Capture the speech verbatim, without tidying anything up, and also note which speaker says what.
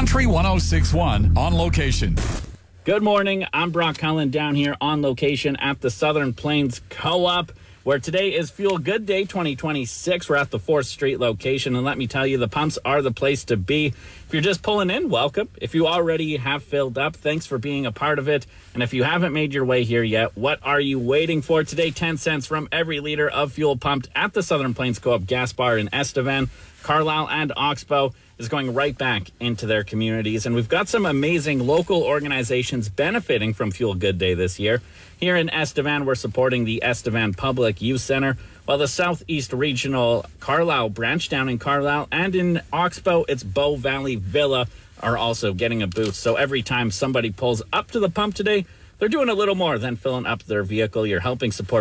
Speaker 1: Country one oh six point one on location.
Speaker 2: Good morning. I'm Brock Cullen down here on location at the Southern Plains Co-op, where today is Fuel Good Day twenty twenty-six. We're at the fourth Street location, and let me tell you, the pumps are the place to be. If you're just pulling in, welcome. If you already have filled up, thanks for being a part of it. And if you haven't made your way here yet, what are you waiting for? Today, ten cents from every liter of fuel pumped at the Southern Plains Co-op Gas Bar in Estevan, Carlisle, and Oxbow is going right back into their communities. And we've got some amazing local organizations benefiting from Fuel Good Day this year. Here in Estevan, we're supporting the Estevan Public Youth Center, while the Southeast Regional Carlisle branch down in Carlisle and in Oxbow, it's Bow Valley Villa, are also getting a boost. So every time somebody pulls up to the pump today, they're doing a little more than filling up their vehicle. You're helping support